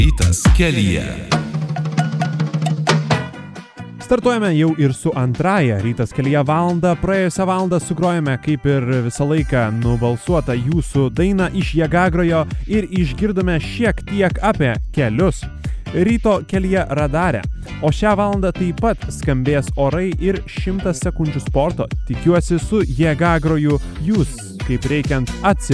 Rytas kelyje. Startuojame jau ir su antrąja Rytas kelyje valanda. Praėjusią valandą sugrojame kaip ir visą laiką nubalsuotą jūsų dainą iš Jėgagrojo ir išgirdome šiek tiek apie kelius. Ryto kelyje radare. O šią valandą taip pat skambės orai ir 100 sekundžių sporto. Tikiuosi su Jėgagroju jūs kaip reikiant